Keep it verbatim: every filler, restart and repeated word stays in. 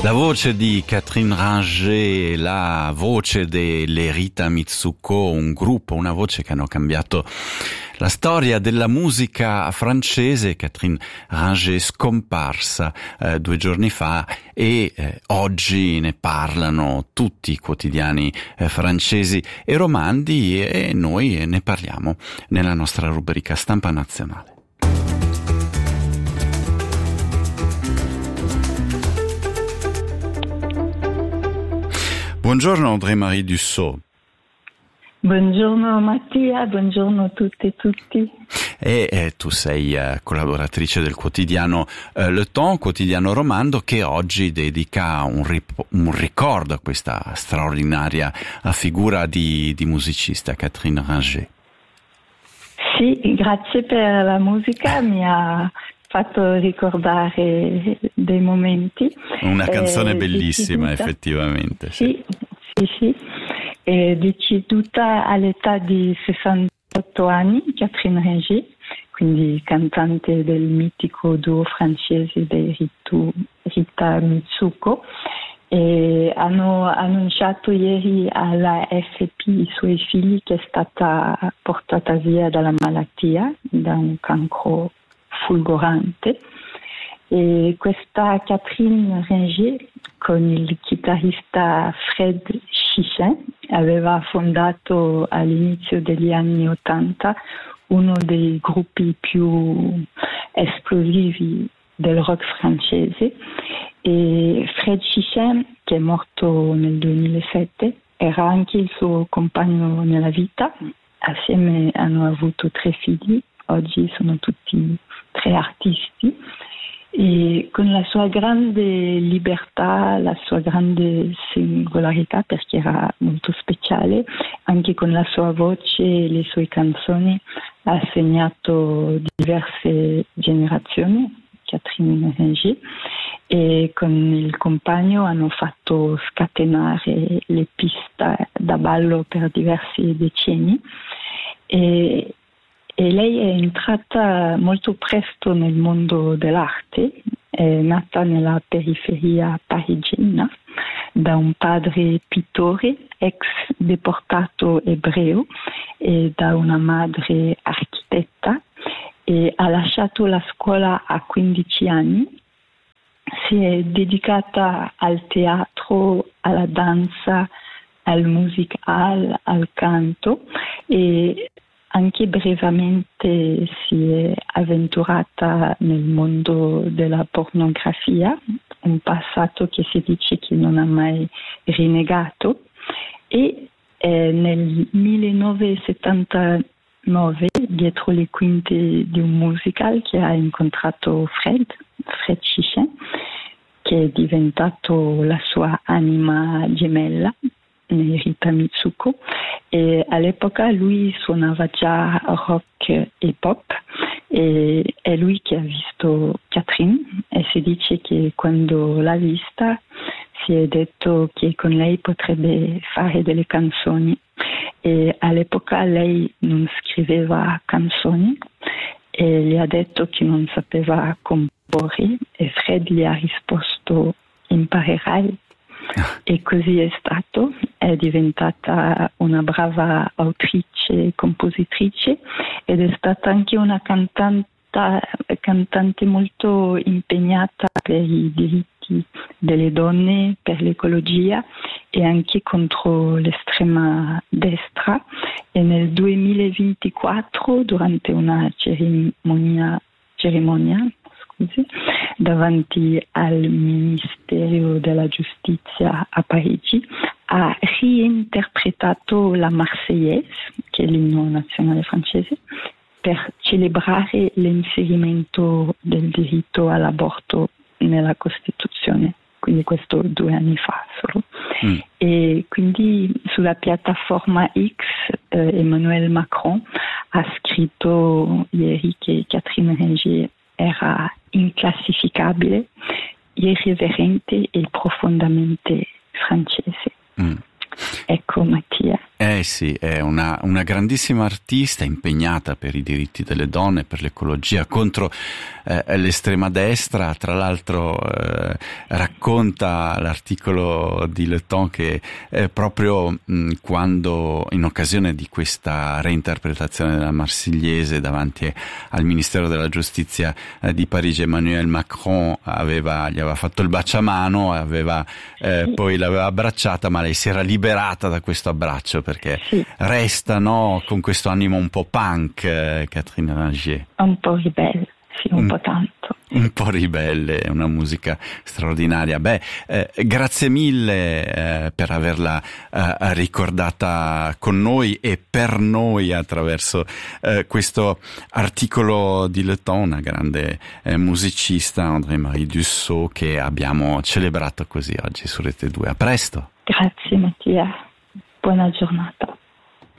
La voce di Catherine Ringer, la voce delle Rita Mitsuko, un gruppo, una voce che hanno cambiato la storia della musica francese. Catherine Ringer scomparsa eh, due giorni fa e eh, oggi ne parlano tutti i quotidiani eh, francesi e romandi e noi ne parliamo nella nostra rubrica Stampa Nazionale. Buongiorno André-Marie Dussault. Buongiorno Mattia, buongiorno a tutte e tutti. E eh, tu sei eh, collaboratrice del quotidiano eh, Le Temps, quotidiano romando, che oggi dedica un, rip- un ricordo a questa straordinaria figura di, di musicista, Catherine Ringer. Sì, grazie per la musica, mi ha fatto ricordare dei momenti. Una canzone eh, bellissima, deceduta, effettivamente. Sì, sì, sì. È deceduta all'età di sessantotto anni, Catherine Ringer, quindi cantante del mitico duo francese dei Ritu, Rita Mitsuko. E hanno annunciato ieri alla F P i suoi figli che è stata portata via dalla malattia, da un cancro fulgurante. E questa Catherine Ringer con il chitarrista Fred Chichin aveva fondato all'inizio degli anni Ottanta uno dei gruppi più esplosivi del rock francese, e Fred Chichin, che è morto nel duemilasette, era anche il suo compagno nella vita. Assieme hanno avuto tre figli, oggi sono tutti tre artisti, e con la sua grande libertà, la sua grande singolarità, perché era molto speciale, anche con la sua voce e le sue canzoni ha segnato diverse generazioni, Catherine Ringer, e con il compagno hanno fatto scatenare le piste da ballo per diversi decenni. E E lei è entrata molto presto nel mondo dell'arte, è nata nella periferia parigina da un padre pittore, ex deportato ebreo, e da una madre architetta, e ha lasciato la scuola a quindici anni. Si è dedicata al teatro, alla danza, al musical, al canto, e anche brevemente si è avventurata nel mondo della pornografia, un passato che si dice che non ha mai rinnegato, e eh, nel millenovecentosettantanove, dietro le quinte di un musical, che ha incontrato Fred, Fred Chichin, che è diventato la sua anima gemella, Rita Mitsuko, e all'epoca lui suonava già rock e pop, e è lui che ha visto Catherine, e si dice che quando l'ha vista si è detto che con lei potrebbe fare delle canzoni, e all'epoca lei non scriveva canzoni e gli ha detto che non sapeva comporre, e Fred gli ha risposto: imparerai. E così è stato, è diventata una brava autrice e compositrice, ed è stata anche una cantante, cantante molto impegnata per i diritti delle donne, per l'ecologia e anche contro l'estrema destra. E nel duemilaventiquattro, durante una cerimonia, cerimonia davanti al Ministero della Giustizia a Parigi, ha reinterpretato la Marseillaise, che è l'inno nazionale francese, per celebrare l'inserimento del diritto all'aborto nella Costituzione, quindi questo due anni fa solo. Mm. E quindi sulla piattaforma X eh, Emmanuel Macron ha scritto ieri che Catherine Ringer era inclassificabile, irriverente e profondamente francese. Mm. Ecco Mattia. Eh, Eh sì, è una, una grandissima artista impegnata per i diritti delle donne, per l'ecologia, contro eh, l'estrema destra. Tra l'altro eh, racconta l'articolo di Le Temps che eh, proprio mh, quando, in occasione di questa reinterpretazione della Marsigliese davanti al Ministero della Giustizia eh, di Parigi, Emmanuel Macron aveva, gli aveva fatto il baciamano, aveva, eh, poi l'aveva abbracciata, ma lei si era liberata da questo abbraccio perché sì. resta, no, con questo animo un po' punk, eh, Catherine Ringier. Un po' ribelle, sì, un, un po' tanto. Un po' ribelle, una musica straordinaria. Beh, eh, grazie mille eh, per averla eh, ricordata con noi e per noi attraverso eh, questo articolo di Le Temps, una grande eh, musicista, André-Marie Dussault, che abbiamo celebrato così oggi su Rete due. A presto. Grazie Mattia, buona giornata.